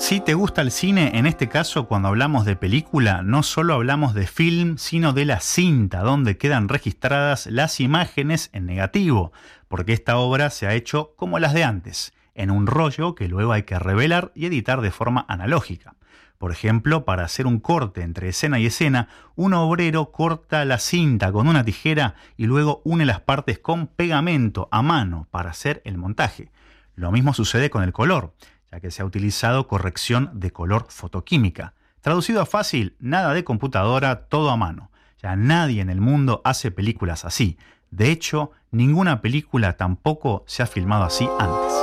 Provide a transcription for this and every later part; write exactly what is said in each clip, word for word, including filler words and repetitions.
Si te gusta el cine, en este caso cuando hablamos de película, no solo hablamos de film, sino de la cinta, donde quedan registradas las imágenes en negativo, porque esta obra se ha hecho como las de antes, en un rollo que luego hay que revelar y editar de forma analógica. Por ejemplo, para hacer un corte entre escena y escena, un obrero corta la cinta con una tijera y luego une las partes con pegamento a mano para hacer el montaje. Lo mismo sucede con el color, ya que se ha utilizado corrección de color fotoquímica. Traducido a fácil, nada de computadora, todo a mano. Ya nadie en el mundo hace películas así. De hecho, ninguna película tampoco se ha filmado así antes.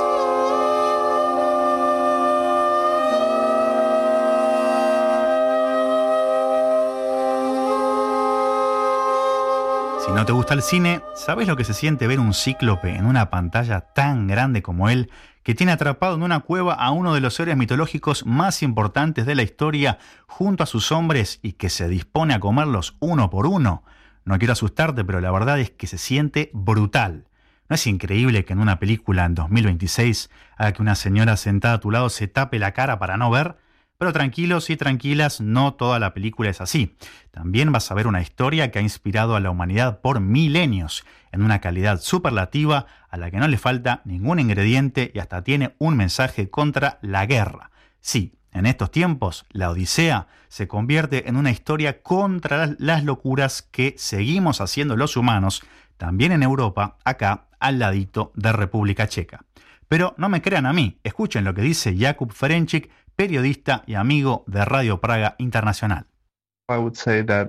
Si no te gusta el cine, ¿sabes lo que se siente ver un cíclope en una pantalla tan grande como él, que tiene atrapado en una cueva a uno de los héroes mitológicos más importantes de la historia junto a sus hombres y que se dispone a comerlos uno por uno? No quiero asustarte, pero la verdad es que se siente brutal. ¿No es increíble que en una película en dos mil veintiséis haga que una señora sentada a tu lado se tape la cara para no ver? Pero tranquilos y tranquilas, no toda la película es así. También vas a ver una historia que ha inspirado a la humanidad por milenios, en una calidad superlativa a la que no le falta ningún ingrediente y hasta tiene un mensaje contra la guerra. Sí, en estos tiempos, la Odisea se convierte en una historia contra las locuras que seguimos haciendo los humanos, también en Europa, acá al ladito de República Checa. Pero no me crean a mí, escuchen lo que dice Jakub Ferenčík, periodista y amigo de Radio Praga Internacional. I would say that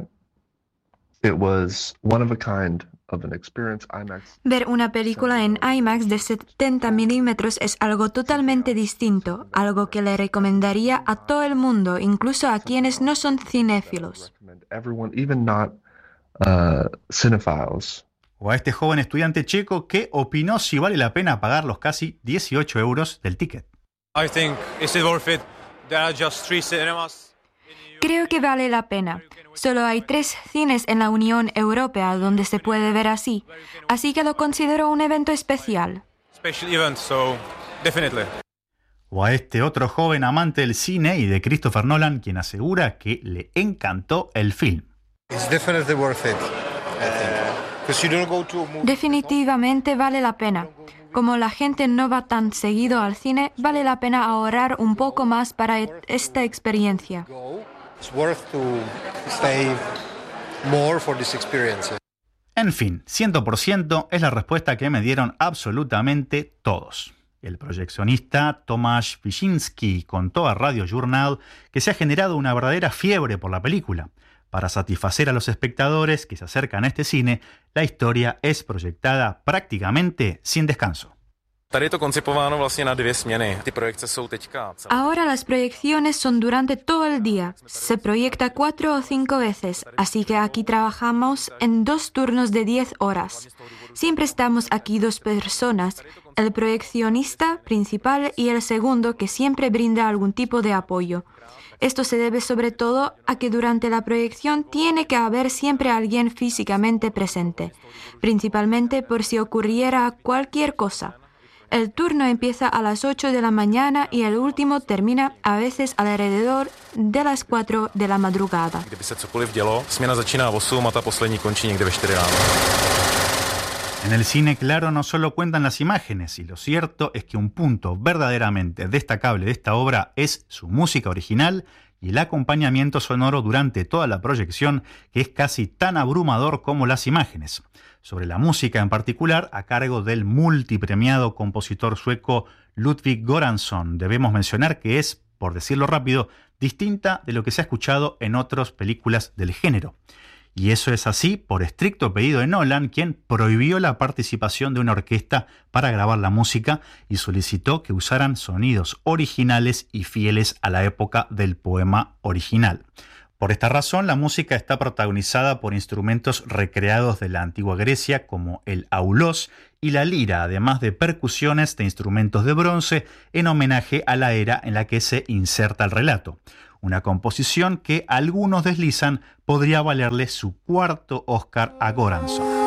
it was one of a kind of an experience. IMAX. Ver una película en IMAX de setenta milímetros es algo totalmente distinto, algo que le recomendaría a todo el mundo, incluso a quienes no son cinéfilos. Everyone, even not uh, cinephiles. O a este joven estudiante checo que opinó si vale la pena pagar los casi dieciocho euros del ticket. I think is it worth it? There are just three cinemas. Creo que vale la pena. Solo hay tres cines en la Unión Europea donde se puede ver así, así que lo considero un evento especial. Special event, so definitely. O a este otro joven amante del cine y de Christopher Nolan, quien asegura que le encantó el film. It's definitely worth it, I think. 'Cause you don't go to a movie. Definitivamente vale la pena. Como la gente no va tan seguido al cine, vale la pena ahorrar un poco más para esta experiencia. It's worth to save more for this experience. En fin, cien por ciento es la respuesta que me dieron absolutamente todos. El proyeccionista Tomasz Wyszynski contó a Radio Journal que se ha generado una verdadera fiebre por la película. Para satisfacer a los espectadores que se acercan a este cine, la historia es proyectada prácticamente sin descanso. Ahora las proyecciones son durante todo el día. Se proyecta cuatro o cinco veces, así que aquí trabajamos en dos turnos de diez horas. Siempre estamos aquí dos personas, el proyeccionista principal y el segundo que siempre brinda algún tipo de apoyo. Esto se debe sobre todo a que durante la proyección tiene que haber siempre alguien físicamente presente, principalmente por si ocurriera cualquier cosa. El turno empieza a las ocho de la mañana y el último termina a veces alrededor de las cuatro de la madrugada. En el cine, claro, no solo cuentan las imágenes, y lo cierto es que un punto verdaderamente destacable de esta obra es su música original y el acompañamiento sonoro durante toda la proyección, que es casi tan abrumador como las imágenes. Sobre la música en particular, a cargo del multipremiado compositor sueco Ludwig Göransson, debemos mencionar que es, por decirlo rápido, distinta de lo que se ha escuchado en otras películas del género. Y eso es así por estricto pedido de Nolan, quien prohibió la participación de una orquesta para grabar la música y solicitó que usaran sonidos originales y fieles a la época del poema original. Por esta razón, la música está protagonizada por instrumentos recreados de la antigua Grecia como el aulos y la lira, además de percusiones de instrumentos de bronce en homenaje a la era en la que se inserta el relato. Una composición que algunos deslizan podría valerle su cuarto Oscar a Göransson.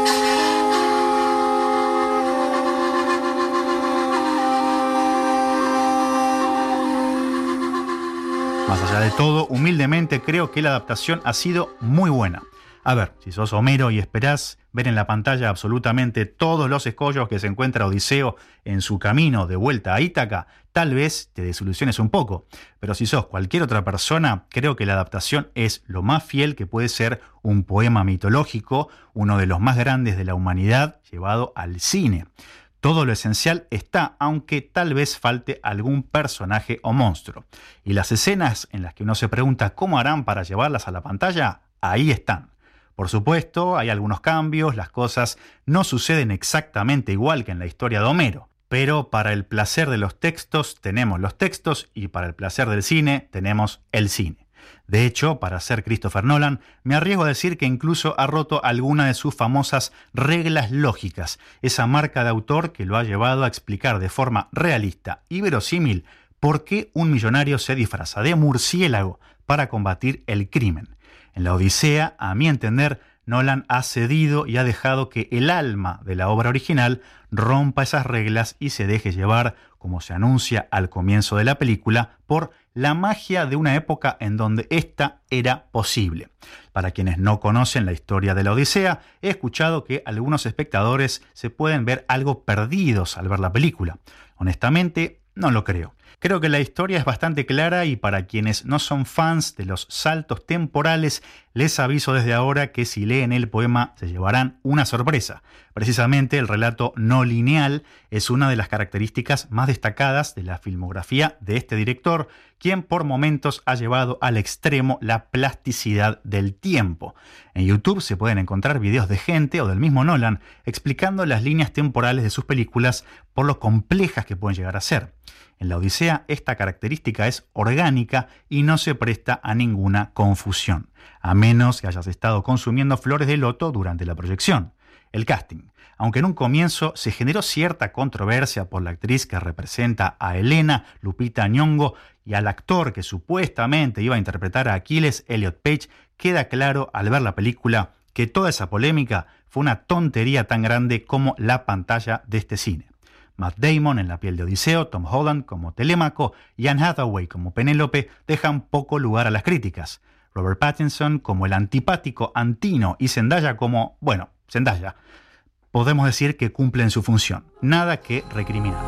Más allá de todo, humildemente creo que la adaptación ha sido muy buena. A ver, si sos Homero y esperás ver en la pantalla absolutamente todos los escollos que se encuentra Odiseo en su camino de vuelta a Ítaca, tal vez te desilusiones un poco. Pero si sos cualquier otra persona, creo que la adaptación es lo más fiel que puede ser un poema mitológico, uno de los más grandes de la humanidad, llevado al cine. Todo lo esencial está, aunque tal vez falte algún personaje o monstruo. Y las escenas en las que uno se pregunta cómo harán para llevarlas a la pantalla, ahí están. Por supuesto, hay algunos cambios, las cosas no suceden exactamente igual que en la historia de Homero, pero para el placer de los textos tenemos los textos y para el placer del cine tenemos el cine. De hecho, para ser Christopher Nolan, me arriesgo a decir que incluso ha roto alguna de sus famosas reglas lógicas, esa marca de autor que lo ha llevado a explicar de forma realista y verosímil por qué un millonario se disfraza de murciélago para combatir el crimen. En la Odisea, a mi entender, Nolan ha cedido y ha dejado que el alma de la obra original rompa esas reglas y se deje llevar, como se anuncia al comienzo de la película, por la magia de una época en donde esta era posible. Para quienes no conocen la historia de la Odisea, he escuchado que algunos espectadores se pueden ver algo perdidos al ver la película. Honestamente, no lo creo. Creo que la historia es bastante clara y para quienes no son fans de los saltos temporales, les aviso desde ahora que si leen el poema se llevarán una sorpresa. Precisamente el relato no lineal es una de las características más destacadas de la filmografía de este director, quien por momentos ha llevado al extremo la plasticidad del tiempo. En YouTube se pueden encontrar videos de gente o del mismo Nolan explicando las líneas temporales de sus películas por lo complejas que pueden llegar a ser. En la Odisea esta característica es orgánica y no se presta a ninguna confusión, a menos que hayas estado consumiendo flores de loto durante la proyección. El casting. Aunque en un comienzo se generó cierta controversia por la actriz que representa a Helena, Lupita Nyong'o, y al actor que supuestamente iba a interpretar a Aquiles, Elliot Page, queda claro al ver la película que toda esa polémica fue una tontería tan grande como la pantalla de este cine. Matt Damon en la piel de Odiseo, Tom Holland como Telémaco y Anne Hathaway como Penélope dejan poco lugar a las críticas. Robert Pattinson como el antipático Antino y Zendaya como, bueno, Zendaya, podemos decir que cumplen su función. Nada que recriminar.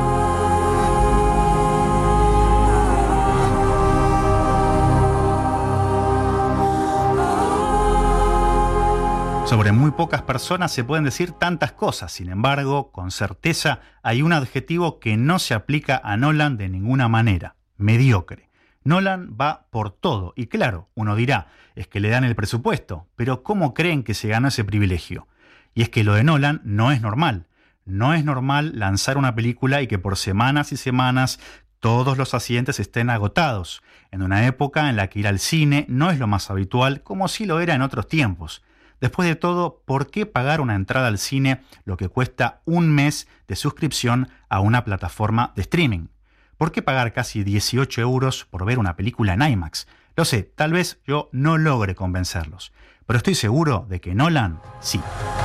Sobre muy pocas personas se pueden decir tantas cosas, sin embargo, con certeza hay un adjetivo que no se aplica a Nolan de ninguna manera: mediocre. Nolan va por todo, y claro, uno dirá, es que le dan el presupuesto, pero ¿cómo creen que se ganó ese privilegio? Y es que lo de Nolan no es normal. No es normal lanzar una película y que por semanas y semanas todos los asientos estén agotados, en una época en la que ir al cine no es lo más habitual, como sí lo era en otros tiempos. Después de todo, ¿por qué pagar una entrada al cine lo que cuesta un mes de suscripción a una plataforma de streaming? ¿Por qué pagar casi dieciocho euros por ver una película en IMAX? Lo sé, tal vez yo no logre convencerlos, pero estoy seguro de que Nolan sí.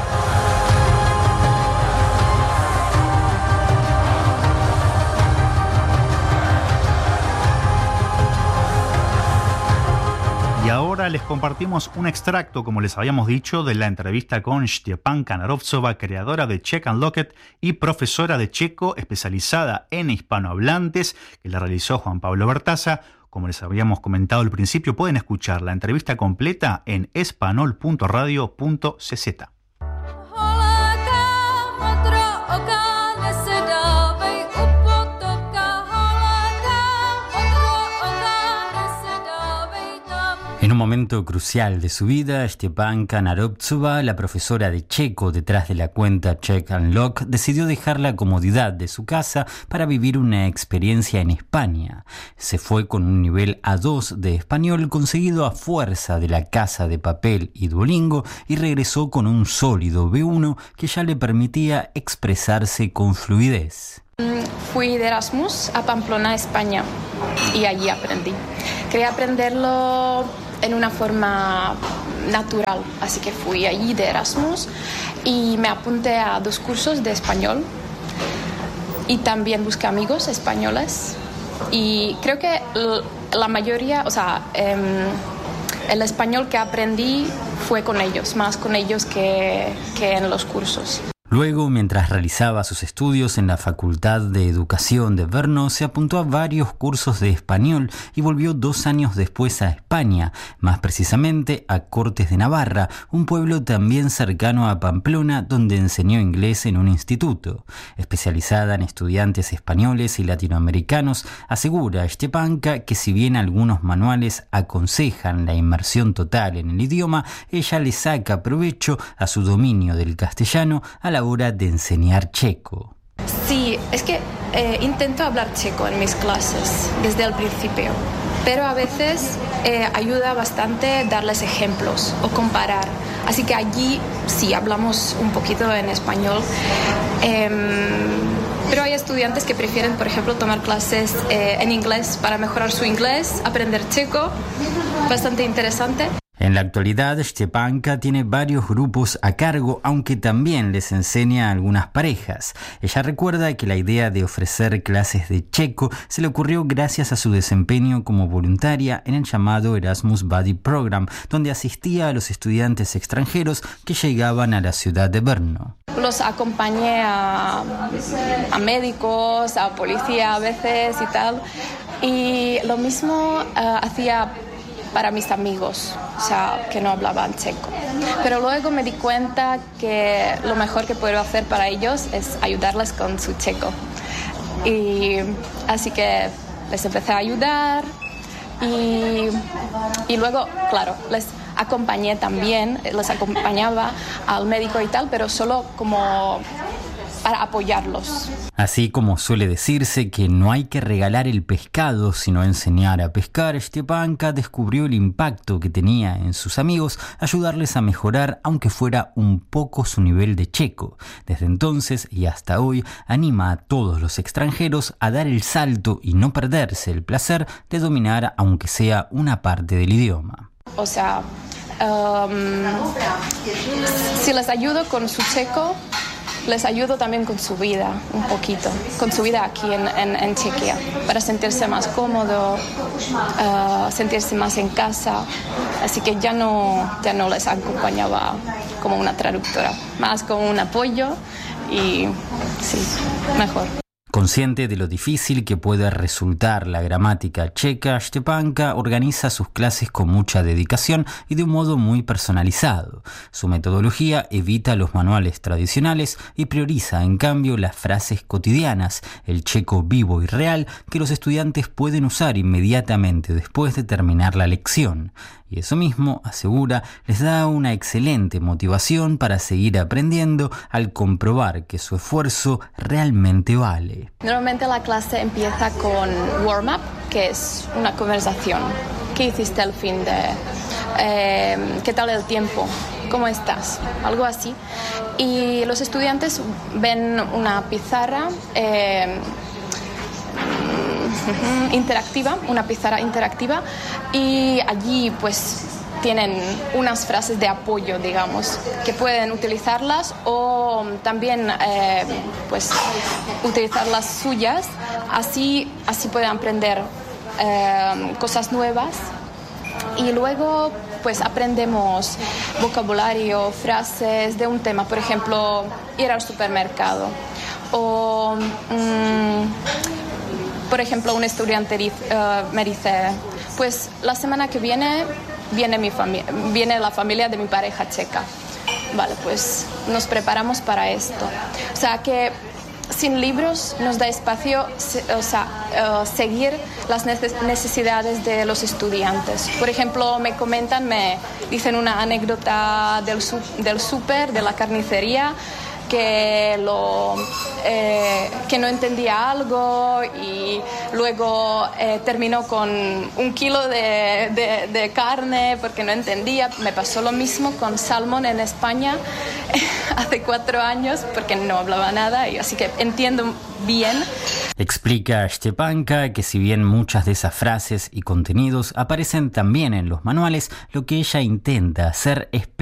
Y ahora les compartimos un extracto, como les habíamos dicho, de la entrevista con Stepanka Narovtsova, creadora de Check and Locket y profesora de checo especializada en hispanohablantes, que la realizó Juan Pablo Bertaza. Como les habíamos comentado al principio, pueden escuchar la entrevista completa en espanol punto radio punto c z. En un momento crucial de su vida, Stepanka Narovtsova, la profesora de checo detrás de la cuenta Check and Lock, decidió dejar la comodidad de su casa para vivir una experiencia en España. Se fue con un nivel A dos de español conseguido a fuerza de la Casa de Papel y Duolingo y regresó con un sólido B uno que ya le permitía expresarse con fluidez. Fui de Erasmus a Pamplona, España, y allí aprendí. Quería aprenderlo en una forma natural, así que fui allí de Erasmus y me apunté a dos cursos de español y también busqué amigos españoles y creo que la mayoría, o sea, eh, el español que aprendí fue con ellos, más con ellos que, que en los cursos. Luego, mientras realizaba sus estudios en la Facultad de Educación de Brno, se apuntó a varios cursos de español y volvió dos años después a España, más precisamente a Cortes de Navarra, un pueblo también cercano a Pamplona, donde enseñó inglés en un instituto. Especializada en estudiantes españoles y latinoamericanos, asegura Stepanka que si bien algunos manuales aconsejan la inmersión total en el idioma, ella le saca provecho a su dominio del castellano a la hora de enseñar checo. Sí, es que eh, intento hablar checo en mis clases desde el principio, pero a veces eh, ayuda bastante darles ejemplos o comparar. Así que allí sí hablamos un poquito en español, eh, pero hay estudiantes que prefieren, por ejemplo, tomar clases eh, en inglés para mejorar su inglés, aprender checo, bastante interesante. En la actualidad, Stepanka tiene varios grupos a cargo, aunque también les enseña a algunas parejas. Ella recuerda que la idea de ofrecer clases de checo se le ocurrió gracias a su desempeño como voluntaria en el llamado Erasmus Buddy Program, donde asistía a los estudiantes extranjeros que llegaban a la ciudad de Brno. Los acompañé a, a médicos, a policía a veces y tal, y lo mismo uh, hacía para mis amigos, o sea, que no hablaban checo. Pero luego me di cuenta que lo mejor que puedo hacer para ellos es ayudarles con su checo. Y así que les empecé a ayudar y, y luego, claro, les acompañé también, les acompañaba al médico y tal, pero solo como para apoyarlos. Así como suele decirse que no hay que regalar el pescado, sino enseñar a pescar, Stepanka descubrió el impacto que tenía en sus amigos ayudarles a mejorar, aunque fuera un poco, su nivel de checo. Desde entonces y hasta hoy, anima a todos los extranjeros a dar el salto y no perderse el placer de dominar, aunque sea una parte del idioma. O sea, um, si les ayudo con su checo, les ayudo también con su vida, un poquito, con su vida aquí en, en, en Chequia, para sentirse más cómodo, uh, sentirse más en casa. Así que ya no, ya no les acompañaba como una traductora, más como un apoyo y sí, mejor. Consciente de lo difícil que puede resultar la gramática checa, Stepanka organiza sus clases con mucha dedicación y de un modo muy personalizado. Su metodología evita los manuales tradicionales y prioriza, en cambio, las frases cotidianas, el checo vivo y real que los estudiantes pueden usar inmediatamente después de terminar la lección. Y eso mismo, asegura, les da una excelente motivación para seguir aprendiendo al comprobar que su esfuerzo realmente vale. Normalmente la clase empieza con warm-up, que es una conversación. ¿Qué hiciste al fin de? Eh, ¿Qué tal el tiempo? ¿Cómo estás? Algo así. Y los estudiantes ven una pizarra eh, interactiva, una pizarra interactiva, y allí pues tienen unas frases de apoyo, digamos, que pueden utilizarlas o también eh, pues utilizar las suyas, así, así pueden aprender eh, cosas nuevas. Y luego pues aprendemos vocabulario, frases de un tema, por ejemplo, ir al supermercado o mmm, por ejemplo, un estudiante uh, me dice, pues la semana que viene viene, mi fami- viene la familia de mi pareja checa. Vale, pues nos preparamos para esto. O sea que sin libros nos da espacio, o sea, uh, seguir las neces- necesidades de los estudiantes. Por ejemplo, me comentan, me dicen una anécdota del, su- del súper, de la carnicería, que, lo, eh, que no entendía algo y luego eh, terminó con un kilo de, de, de carne porque no entendía. Me pasó lo mismo con salmón en España hace cuatro años porque no hablaba nada, y así que entiendo bien. Explica Stepanka que si bien muchas de esas frases y contenidos aparecen también en los manuales, lo que ella intenta hacer es